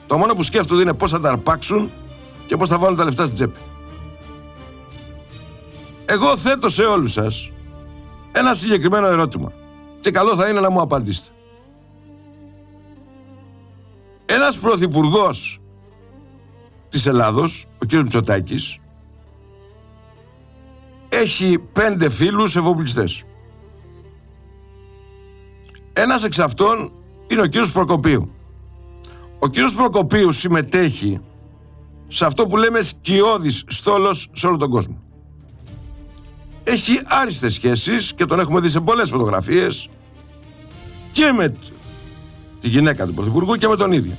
Το μόνο που σκέφτονται είναι πώς θα τα αρπάξουν και πώς θα βάλουν τα λεφτά στην τσέπη. Εγώ θέτω σε όλους σας ένα συγκεκριμένο ερώτημα και καλό θα είναι να μου απαντήσετε. Ένας πρωθυπουργός της Ελλάδος, ο κ. Μητσοτάκης, έχει 5 φίλους εφοπλιστές. Ένας εξ αυτών είναι ο κ. Προκοπίου. Ο κ. Προκοπίου συμμετέχει σε αυτό που λέμε σκιώδης στόλος σε όλο τον κόσμο. Έχει άριστες σχέσεις και τον έχουμε δει σε πολλές φωτογραφίες και με τη γυναίκα του Πρωθυπουργού και με τον ίδιο.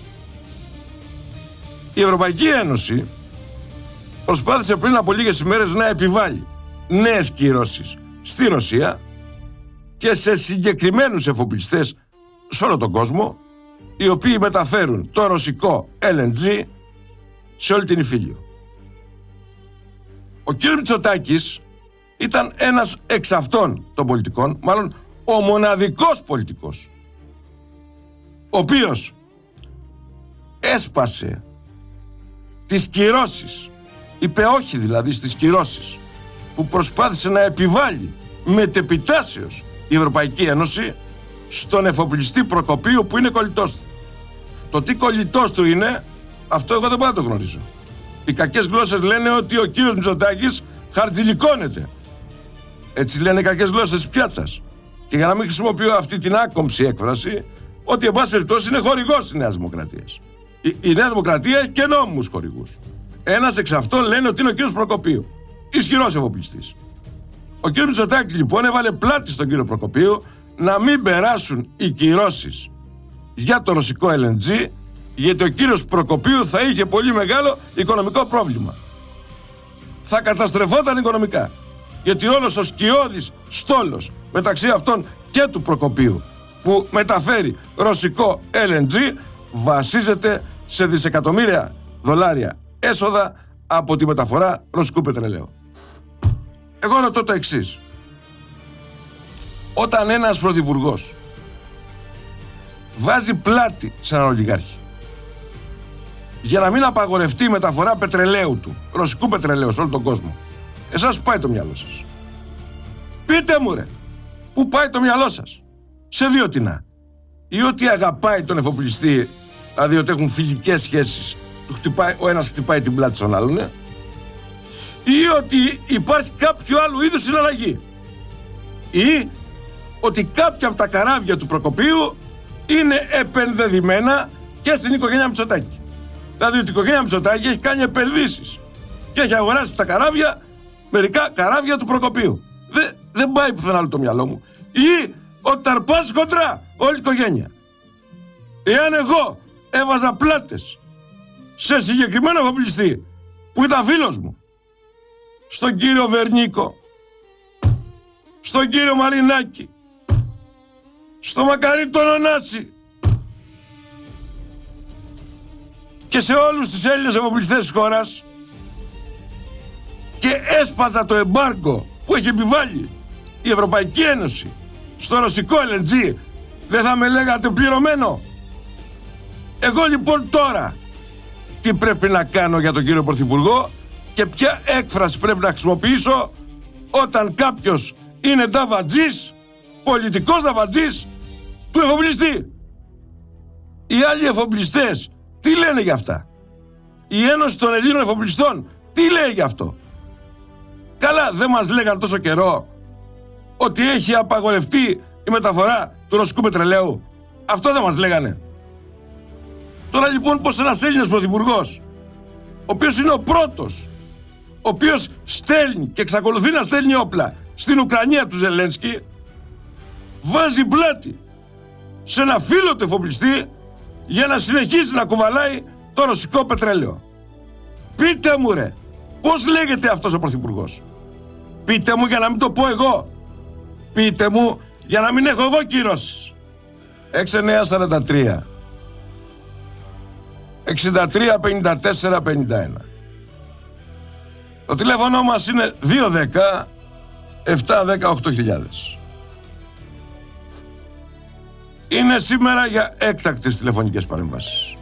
Η Ευρωπαϊκή Ένωση προσπάθησε πριν από λίγες ημέρες να επιβάλλει νέες κυρώσεις στη Ρωσία και σε συγκεκριμένους εφοπλιστές σε όλο τον κόσμο, οι οποίοι μεταφέρουν το ρωσικό LNG σε όλη την Ιφίλιο. Ο κ. Μητσοτάκης ήταν ένας εξ αυτών των πολιτικών, μάλλον ο μοναδικός πολιτικός, ο οποίος έσπασε τις κυρώσεις, είπε όχι δηλαδή στις κυρώσεις που προσπάθησε να επιβάλλει μετεπιτάσεως η Ευρωπαϊκή Ένωση στον εφοπλιστή Προκοπίου που είναι κολλητός του. Το τι κολλητός του είναι, αυτό εγώ δεν μπορώ να το γνωρίζω. Οι κακές γλώσσες λένε ότι ο κύριος Μητσοτάκης χαρτζηλικώνεται. Έτσι λένε οι κακές γλώσσες της πιάτσας. Και για να μην χρησιμοποιώ αυτή την άκομψη έκφραση, ότι εν πάση περιπτώσει είναι χορηγός της Νέας Δημοκρατίας. Η Νέα Δημοκρατία έχει και νόμιμους χορηγούς. Ένας εξ αυτών λένε ότι είναι ο κύριος Προκοπίου, ισχυρός εφοπλιστής. Ο κύριος Μητσοτάκης λοιπόν έβαλε πλάτη στον κύριο Προκοπίου να μην περάσουν οι κυρώσεις για το ρωσικό LNG, γιατί ο κύριος Προκοπίου θα είχε πολύ μεγάλο οικονομικό πρόβλημα. Θα καταστρεφόταν οικονομικά. Γιατί όλος ο σκιώδης στόλος μεταξύ αυτών και του Προκοπίου που μεταφέρει ρωσικό LNG βασίζεται σε δισεκατομμύρια δολάρια έσοδα από τη μεταφορά ρωσικού πετρελαίου. Εγώ ρωτώ το εξής. Όταν ένας πρωθυπουργός βάζει πλάτη σε έναν ολιγάρχη για να μην απαγορευτεί η μεταφορά πετρελαίου του, ρωσικού πετρελαίου σε όλο τον κόσμο, εσάς που πάει το μυαλό σας? Πείτε μου ρε, πού πάει το μυαλό σας? Σε δύο τινά. Ή ότι αγαπάει τον εφοπλιστή, δηλαδή ότι έχουν φιλικές σχέσεις, ο ένας χτυπάει την πλάτη στον άλλον, ή ότι υπάρχει κάποιο άλλο είδους συναλλαγή, ή ότι κάποια από τα καράβια του Προκοπίου είναι επενδεδημένα και στην οικογένεια Μητσοτάκη. Δηλαδή ότι η οικογένεια Μητσοτάκη έχει κάνει επενδύσεις και έχει αγοράσει τα καράβια, μερικά καράβια του Προκοπίου. Δεν πάει πουθενά άλλο το μυαλό μου. Ή ότι τα αρπάζει χοντρά όλη η οικογένεια. Εάν εγώ έβαζα πλάτες σε συγκεκριμένο εφοπλιστή που ήταν φίλος μου, στον κύριο Βερνίκο, στον κύριο Μαρινάκη, στο Μακαρίτη τον Ωνάση και σε όλους τους Έλληνες εφοπλιστές της χώρας, και έσπαζα το εμπάργκο που έχει επιβάλει η Ευρωπαϊκή Ένωση στο ρωσικό LNG, δεν θα με λέγατε πληρωμένο? Εγώ λοιπόν τώρα τι πρέπει να κάνω για τον κύριο Πρωθυπουργό και ποια έκφραση πρέπει να χρησιμοποιήσω όταν κάποιος είναι νταβατζής, πολιτικός νταβατζής του εφοπλιστή? Οι άλλοι εφοπλιστές τι λένε για αυτά? Η Ένωση των Ελλήνων Εφοπλιστών τι λέει για αυτό? Καλά, δεν μας λέγαν τόσο καιρό ότι έχει απαγορευτεί η μεταφορά του ρωσικού πετρελαίου? Αυτό δεν μας λέγανε? Τώρα λοιπόν πως ένας Έλληνας πρωθυπουργός, ο οποίος είναι ο πρώτος, ο οποίος στέλνει και εξακολουθεί να στέλνει όπλα στην Ουκρανία του Ζελένσκι, βάζει πλάτη σε ένα φίλο του εφοπλιστή για να συνεχίζει να κουβαλάει το ρωσικό πετρέλαιο. Πείτε μου ρε, πώς λέγεται αυτός ο πρωθυπουργός? Πείτε μου για να μην το πω εγώ. Πείτε μου για να μην έχω εγώ κυρώσεις. 6943 63 54 51. Το τηλέφωνο μας είναι 210 710 8000. Είναι σήμερα για έκτακτες τηλεφωνικές παρεμβάσεις.